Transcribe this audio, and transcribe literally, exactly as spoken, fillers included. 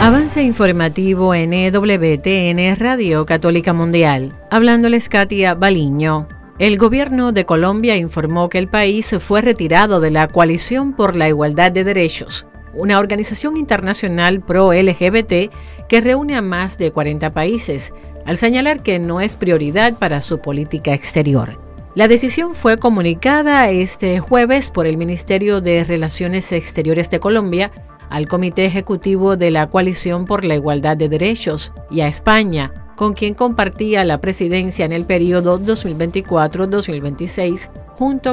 Avance informativo en E W T N Radio Católica Mundial. Hablándoles Katia Baliño. El gobierno de Colombia informó que el país fue retirado de la Coalición por la Igualdad de Derechos, una organización internacional pro-L G B T que reúne a más de cuarenta países, al señalar que no es prioridad para su política exterior. La decisión fue comunicada este jueves por el Ministerio de Relaciones Exteriores de Colombia al Comité Ejecutivo de la Coalición por la Igualdad de Derechos y a España, con quien compartía la presidencia en el periodo dos mil veinticuatro a dos mil veintiséis, junto